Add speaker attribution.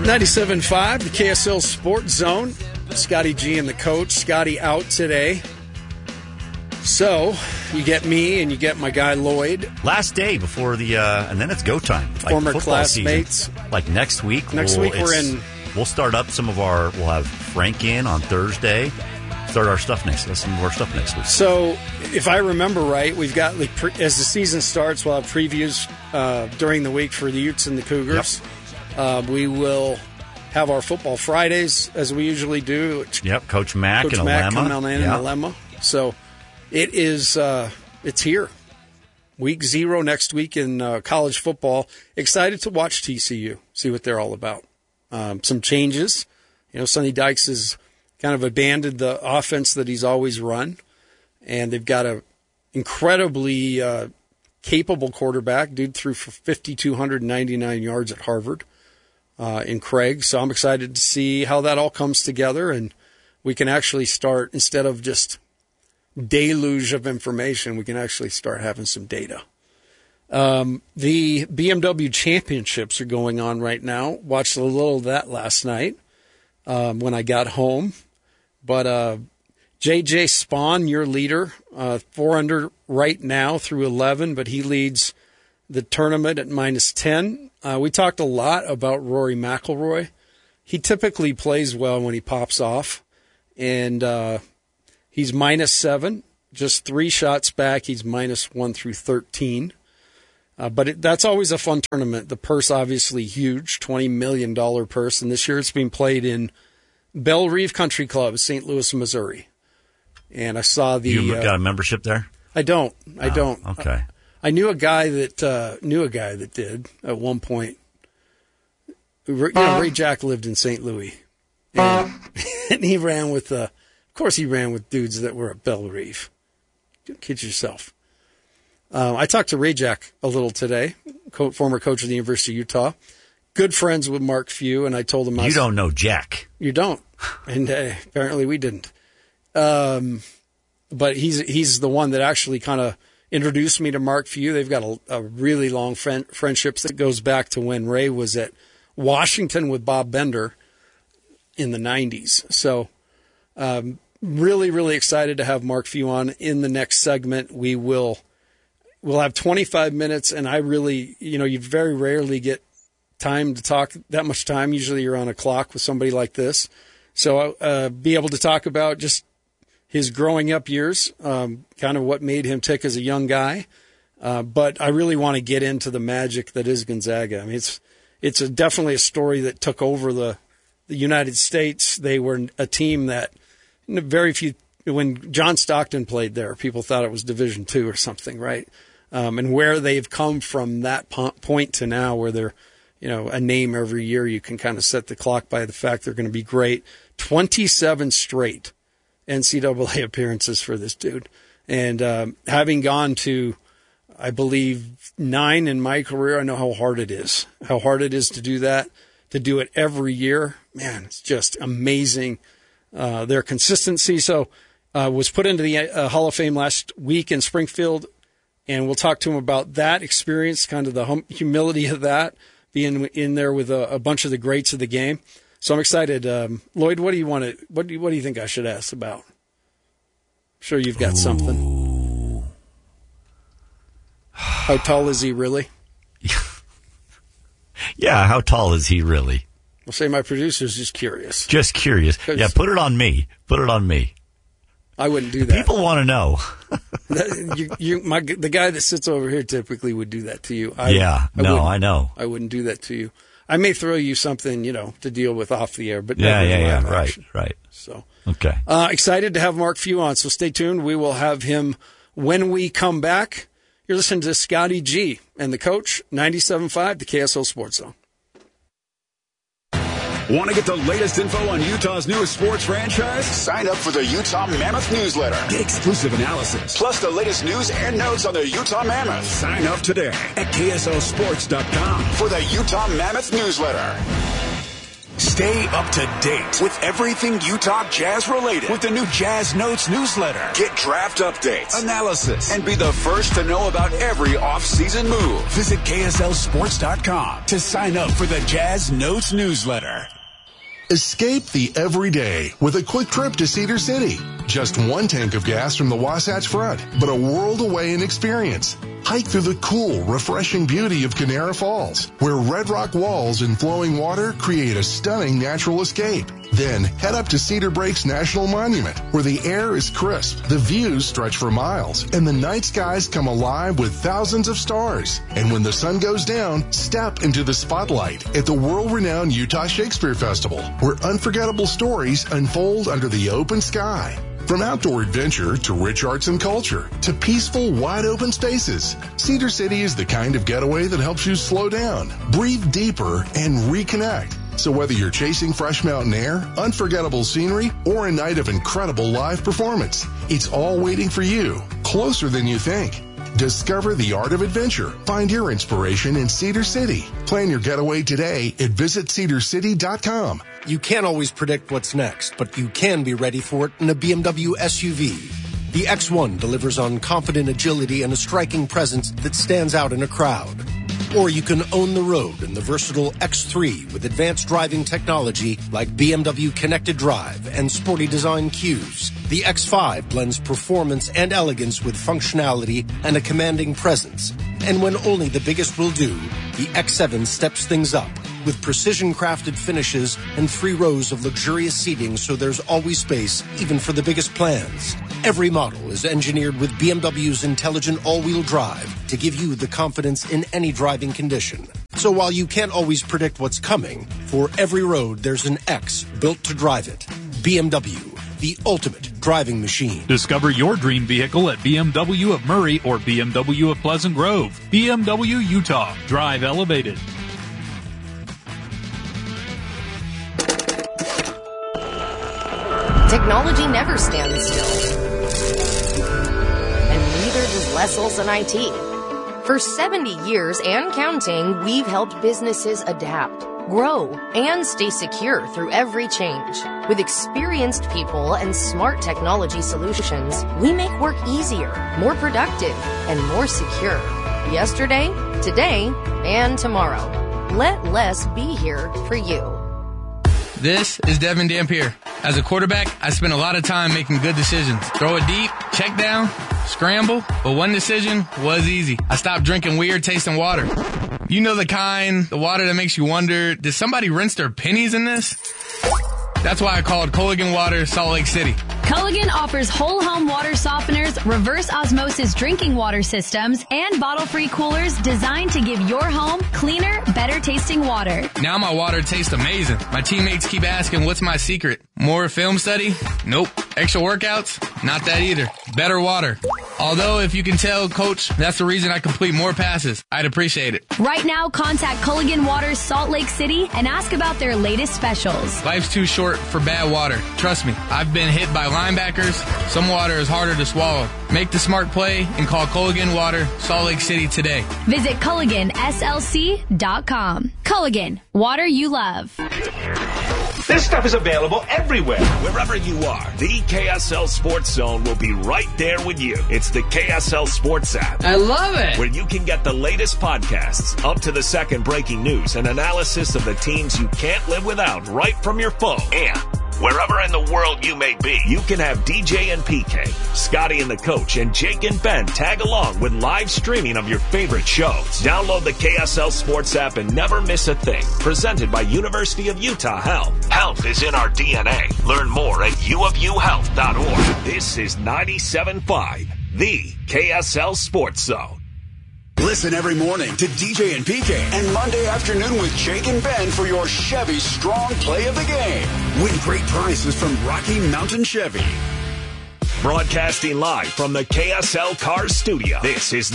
Speaker 1: 97.5, the KSL Sports Zone. Scotty G and the coach. Scotty out today. So, you get me and you get my guy Lloyd.
Speaker 2: Last day before the, and then it's go time. Like
Speaker 1: former classmates.
Speaker 2: Season. Like next week.
Speaker 1: Next week
Speaker 2: we'll start up we'll have Frank in on Thursday. Start our stuff some more stuff next week.
Speaker 1: So, if I remember right, we've got, as the season starts, we'll have previews during the week for the Utes and the Cougars. Yep. We will have our Football Fridays, as we usually do.
Speaker 2: Yep, Coach Mack and
Speaker 1: coming in Alema. So, it is, it's here. Week 0 next week in college football. Excited to watch TCU, see what they're all about. Some changes. Sonny Dykes has kind of abandoned the offense that he's always run. And they've got a incredibly capable quarterback. Dude threw for 5,299 yards at Harvard. In Craig. So I'm excited to see how that all comes together, and we can actually start, instead of just deluge of information, we can actually start having some data. The BMW championships are going on right now. Watched a little of that last night when I got home. But JJ Spawn, your leader, 4 under right now through 11, but he leads the tournament at -10. We talked a lot about Rory McIlroy. He typically plays well when he pops off, and he's -7, just 3 shots back. He's -1 through 13. But that's always a fun tournament. The purse obviously huge, $20 million purse, and this year it's being played in Belle Reve Country Club, St. Louis, Missouri. And I saw the...
Speaker 2: You got a membership there?
Speaker 1: I don't.
Speaker 2: Okay.
Speaker 1: I knew a guy that did at one point. Ray Jack lived in St. Louis, and he ran with. Of course, he ran with dudes that were at Belle Reve. Don't kid yourself. I talked to Ray Jack a little today, former coach of the University of Utah. Good friends with Mark Few, and I told him
Speaker 2: you don't know Jack.
Speaker 1: You don't, and apparently we didn't. But he's the one that actually kind of introduced me to Mark Few. They've got a really long friendship that goes back to when Ray was at Washington with Bob Bender in the 90s. So really, really excited to have Mark Few on. In the next segment, we'll have 25 minutes, and I really, you very rarely get time to talk that much time. Usually you're on a clock with somebody like this. So be able to talk about just his growing up years, kind of what made him tick as a young guy. But I really want to get into the magic that is Gonzaga. I mean, it's definitely a story that took over the United States. They were a team that very few, when John Stockton played there, people thought it was Division II or something, right? And where they've come from that point to now, where they're, a name every year, you can kind of set the clock by the fact they're going to be great. 27 straight NCAA appearances for this dude. And having gone to, I believe, 9 in my career, I know how hard it is. How hard it is to do that, to do it every year. Man, it's just amazing, their consistency. So was put into the Hall of Fame last week in Springfield, and we'll talk to him about that experience, kind of the humility of that, being in there with a bunch of the greats of the game. So I'm excited. Lloyd, what do you think I should ask about? I'm sure you've got something. How tall is he really?
Speaker 2: Yeah, how tall is he really?
Speaker 1: I'll say my producer's just curious.
Speaker 2: Just curious. Yeah, put it on me.
Speaker 1: I wouldn't do that.
Speaker 2: People want to know.
Speaker 1: The guy that sits over here typically would do that to you.
Speaker 2: I know.
Speaker 1: I wouldn't do that to you. I may throw you something, to deal with off the air, but
Speaker 2: right.
Speaker 1: So,
Speaker 2: okay.
Speaker 1: Excited to have Mark Few on, so stay tuned. We will have him when we come back. You're listening to Scotty G and the coach, 97.5, the KSL Sports Zone.
Speaker 3: Want to get the latest info on Utah's newest sports franchise? Sign up for the Utah Mammoth newsletter. Get exclusive analysis, plus the latest news and notes on the Utah Mammoth. Sign up today at KSLSports.com for the Utah Mammoth newsletter. Stay Stay up to date with everything Utah Jazz related with the new Jazz Notes newsletter. Get draft updates, analysis, and be the first to know about every off-season move. Visit KSLSports.com to sign up for the Jazz Notes newsletter.
Speaker 4: Escape the everyday with a quick trip to Cedar City. Just one tank of gas from the Wasatch Front, but a world away in experience. Hike through the cool, refreshing beauty of Canara Falls, where red rock walls and flowing water create a stunning natural escape. Then head up to Cedar Breaks National Monument, where the air is crisp, the views stretch for miles, and the night skies come alive with thousands of stars. And when the sun goes down, step into the spotlight at the world-renowned Utah Shakespeare Festival, where unforgettable stories unfold under the open sky. From outdoor adventure to rich arts and culture to peaceful, wide-open spaces, Cedar City is the kind of getaway that helps you slow down, breathe deeper, and reconnect. So whether you're chasing fresh mountain air, unforgettable scenery, or a night of incredible live performance, it's all waiting for you, closer than you think. Discover the art of adventure. Find your inspiration in Cedar City. Plan your getaway today at visitcedarcity.com.
Speaker 5: You can't always predict what's next, but you can be ready for it in a BMW SUV. The X1 delivers on confident agility and a striking presence that stands out in a crowd. Or you can own the road in the versatile X3 with advanced driving technology like BMW Connected Drive and sporty design cues. The X5 blends performance and elegance with functionality and a commanding presence. And when only the biggest will do, the X7 steps things up with precision-crafted finishes and 3 rows of luxurious seating, so there's always space, even for the biggest plans. Every model is engineered with BMW's intelligent all-wheel drive to give you the confidence in any driving condition. So while you can't always predict what's coming, for every road there's an X built to drive it. BMW, the ultimate driving machine.
Speaker 6: Discover your dream vehicle at BMW of Murray or BMW of Pleasant Grove. BMW Utah. Drive elevated.
Speaker 7: Technology never stands still. And neither does Les Olson IT. For 70 years and counting, we've helped businesses adapt, grow, and stay secure through every change. With experienced people and smart technology solutions, we make work easier, more productive, and more secure. Yesterday, today, and tomorrow. Let Les be here for you.
Speaker 8: This is Devin Dampier. As a quarterback, I spent a lot of time making good decisions. Throw it deep, check down, scramble, but one decision was easy. I stopped drinking weird tasting water. You know the kind, the water that makes you wonder, did somebody rinse their pennies in this? That's why I called Culligan Water Salt Lake City.
Speaker 9: Culligan offers whole home water softeners, reverse osmosis drinking water systems, and bottle-free coolers designed to give your home cleaner, better tasting water.
Speaker 8: Now my water tastes amazing. My teammates keep asking, what's my secret? More film study? Nope. Extra workouts? Not that either. Better water. Although, if you can tell, Coach, that's the reason I complete more passes. I'd appreciate it.
Speaker 9: Right now, contact Culligan Water Salt Lake City and ask about their latest specials.
Speaker 8: Life's too short for bad water. Trust me, I've been hit by linebackers. Some water is harder to swallow. Make the smart play and call Culligan Water Salt Lake City today.
Speaker 9: Visit CulliganSLC.com. Culligan, water you love.
Speaker 10: This stuff is available everywhere. Wherever you are, the KSL Sports Zone will be right there with you. It's the KSL Sports app.
Speaker 11: I love it.
Speaker 10: Where you can get the latest podcasts, up to the second breaking news, and analysis of the teams you can't live without right from your phone. And wherever in the world you may be, you can have DJ and PK, Scotty and the Coach, and Jake and Ben tag along with live streaming of your favorite shows. Download the KSL Sports app and never miss a thing. Presented by University of Utah Health. Health is in our DNA. Learn more at uofuhealth.org. This is 97.5, the KSL Sports Zone.
Speaker 3: Listen every morning to DJ and PK and Monday afternoon with Jake and Ben for your Chevy Strong Play of the Game. Win great prizes from Rocky Mountain Chevy.
Speaker 10: Broadcasting live from the KSL Cars Studio. This is